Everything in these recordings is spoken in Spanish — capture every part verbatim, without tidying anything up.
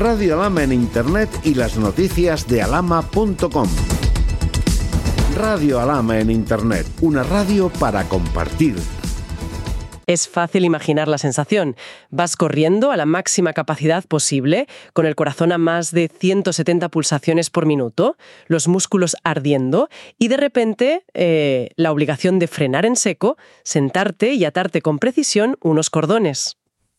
Radio Alhama en Internet y las noticias de alhama punto com. Radio Alhama en Internet, una radio para compartir. Es fácil imaginar la sensación. Vas corriendo a la máxima capacidad posible, con el corazón a más de ciento setenta pulsaciones por minuto, los músculos ardiendo, y de repente eh, la obligación de frenar en seco, sentarte y atarte con precisión unos cordones.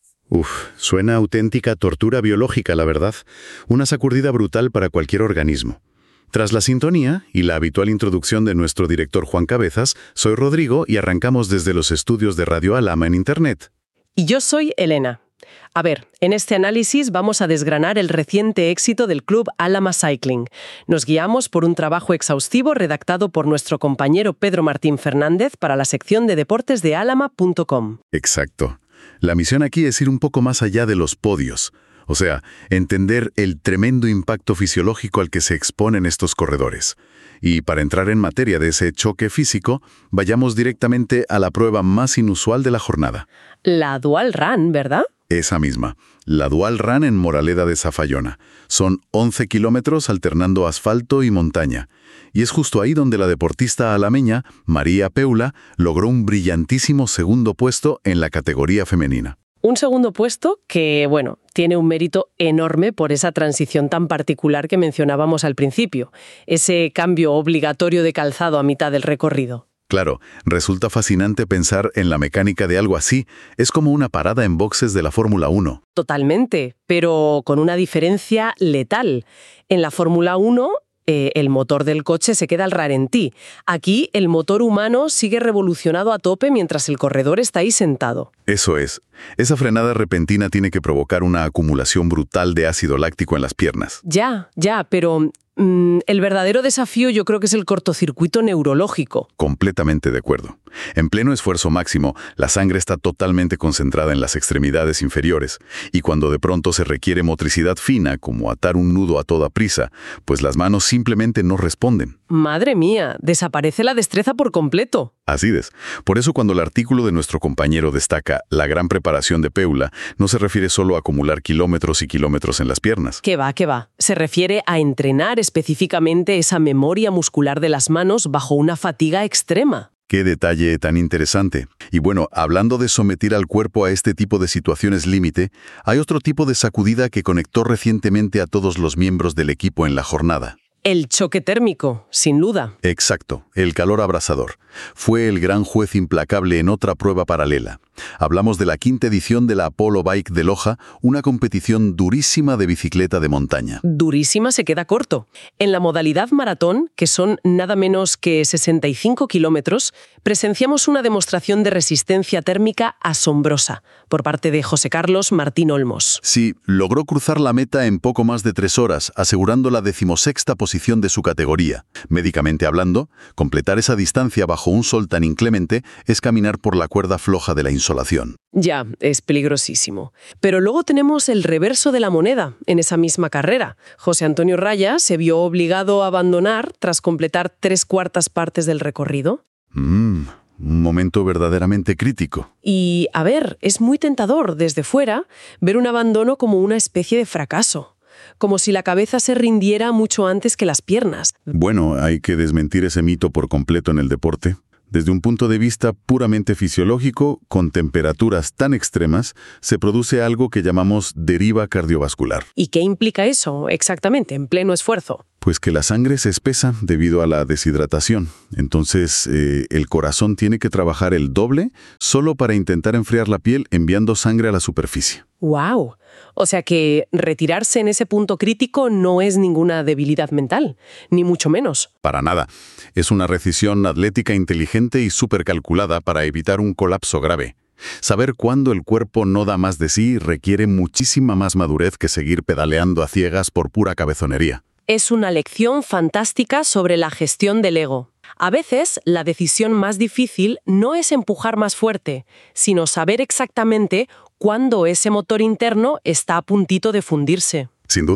Uf, suena auténtica tortura biológica, la verdad. Una sacudida brutal para cualquier organismo. Tras la sintonía y la habitual introducción de nuestro director Juan Cabezas, soy Rodrigo y arrancamos desde los estudios de Radio Alhama en Internet. Y yo soy Elena. A ver, en este análisis vamos a desgranar el reciente éxito del club Alhama Cycling. Nos guiamos por un trabajo exhaustivo redactado por nuestro compañero Pedro Martín Fernández para la sección de deportes de alhama punto com. Exacto. La misión aquí es ir un poco más allá de los podios. O sea, entender el tremendo impacto fisiológico al que se exponen estos corredores. Y para entrar en materia de ese choque físico, vayamos directamente a la prueba más inusual de la jornada. La Dual Run, ¿verdad? Esa misma, la Dual Run en Moraleda de Zafallona. Son once kilómetros alternando asfalto y montaña. Y es justo ahí donde la deportista alameña, María Peula, logró un brillantísimo segundo puesto en la categoría femenina. Un segundo puesto que, bueno, tiene un mérito enorme por esa transición tan particular que mencionábamos al principio, ese cambio obligatorio de calzado a mitad del recorrido. Claro, resulta fascinante pensar en la mecánica de algo así. Es como una parada en boxes de la Fórmula uno. Totalmente, pero con una diferencia letal. En la Fórmula uno... Eh, el motor del coche se queda al ralentí. Aquí, el motor humano sigue revolucionado a tope mientras el corredor está ahí sentado. Eso es. Esa frenada repentina tiene que provocar una acumulación brutal de ácido láctico en las piernas. Ya, ya, pero mm, el verdadero desafío yo creo que es el cortocircuito neurológico. Completamente de acuerdo. En pleno esfuerzo máximo, la sangre está totalmente concentrada en las extremidades inferiores, y cuando de pronto se requiere motricidad fina, como atar un nudo a toda prisa, pues las manos simplemente no responden. Madre mía, desaparece la destreza por completo. Así es. Por eso cuando el artículo de nuestro compañero destaca la gran preparación de Peula, no se refiere solo a acumular kilómetros y kilómetros en las piernas. ¿Qué va, qué va? Se refiere a entrenar específicamente esa memoria muscular de las manos bajo una fatiga extrema. ¡Qué detalle tan interesante! Y bueno, hablando de someter al cuerpo a este tipo de situaciones límite, hay otro tipo de sacudida que conectó recientemente a todos los miembros del equipo en la jornada. El choque térmico, sin duda. Exacto, el calor abrasador. Fue el gran juez implacable en otra prueba paralela. Hablamos de la quinta edición de la Apollo Bike de Loja, una competición durísima de bicicleta de montaña. Durísima se queda corto. En la modalidad maratón, que son nada menos que sesenta y cinco kilómetros, presenciamos una demostración de resistencia térmica asombrosa por parte de José Carlos Martín Olmos. Sí, logró cruzar la meta en poco más de tres horas, asegurando la decimosexta posición de su categoría. Médicamente hablando, completar esa distancia bajo un sol tan inclemente es caminar por la cuerda floja de la insolación. Ya, es peligrosísimo. Pero luego tenemos el reverso de la moneda en esa misma carrera. José Antonio Raya se vio obligado a abandonar tras completar tres cuartas partes del recorrido. Mmm, un momento verdaderamente crítico. Y, a ver, es muy tentador desde fuera ver un abandono como una especie de fracaso. Como si la cabeza se rindiera mucho antes que las piernas. Bueno, hay que desmentir ese mito por completo en el deporte. Desde un punto de vista puramente fisiológico, con temperaturas tan extremas, se produce algo que llamamos deriva cardiovascular. ¿Y qué implica eso exactamente, en pleno esfuerzo? Pues que la sangre se espesa debido a la deshidratación. Entonces, eh, el corazón tiene que trabajar el doble solo para intentar enfriar la piel enviando sangre a la superficie. ¡Wow! O sea que retirarse en ese punto crítico no es ninguna debilidad mental, ni mucho menos. Para nada. Es una decisión atlética inteligente y súper calculada para evitar un colapso grave. Saber cuándo el cuerpo no da más de sí requiere muchísima más madurez que seguir pedaleando a ciegas por pura cabezonería. Es una lección fantástica sobre la gestión del ego. A veces, la decisión más difícil no es empujar más fuerte, sino saber exactamente cuándo ese motor interno está a puntito de fundirse. Sin duda.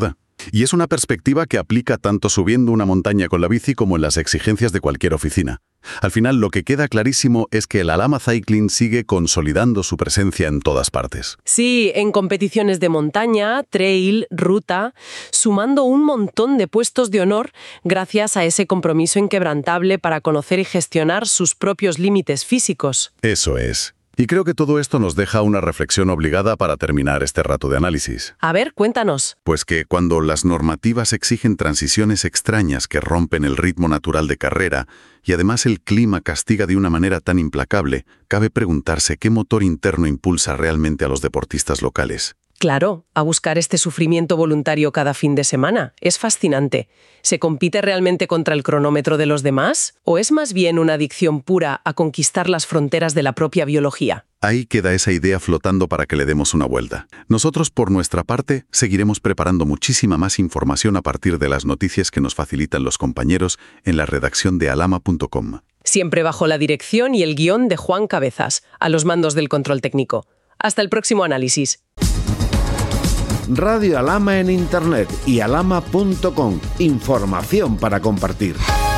Y es una perspectiva que aplica tanto subiendo una montaña con la bici como en las exigencias de cualquier oficina. Al final, lo que queda clarísimo es que el Alhama Cycling sigue consolidando su presencia en todas partes. Sí, en competiciones de montaña, trail, ruta, sumando un montón de puestos de honor gracias a ese compromiso inquebrantable para conocer y gestionar sus propios límites físicos. Eso es. Y creo que todo esto nos deja una reflexión obligada para terminar este rato de análisis. A ver, cuéntanos. Pues que cuando las normativas exigen transiciones extrañas que rompen el ritmo natural de carrera y además el clima castiga de una manera tan implacable, cabe preguntarse qué motor interno impulsa realmente a los deportistas locales. Claro, a buscar este sufrimiento voluntario cada fin de semana. Es fascinante. ¿Se compite realmente contra el cronómetro de los demás? ¿O es más bien una adicción pura a conquistar las fronteras de la propia biología? Ahí queda esa idea flotando para que le demos una vuelta. Nosotros, por nuestra parte, seguiremos preparando muchísima más información a partir de las noticias que nos facilitan los compañeros en la redacción de alhama punto com. Siempre bajo la dirección y el guión de Juan Cabezas, a los mandos del control técnico. Hasta el próximo análisis. Radio Alhama en Internet y alhama punto com. Información para compartir.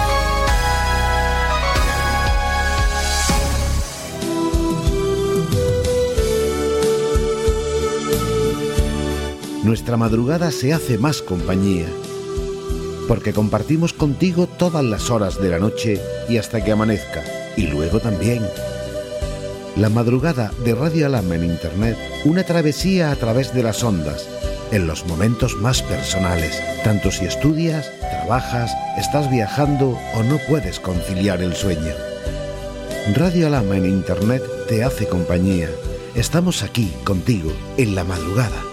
Nuestra madrugada se hace más compañía, porque compartimos contigo todas las horas de la noche y hasta que amanezca, y luego también. La madrugada de Radio Alhama en Internet, una travesía a través de las ondas, en los momentos más personales, tanto si estudias, trabajas, estás viajando o no puedes conciliar el sueño. Radio Alhama en Internet te hace compañía. Estamos aquí contigo en la madrugada.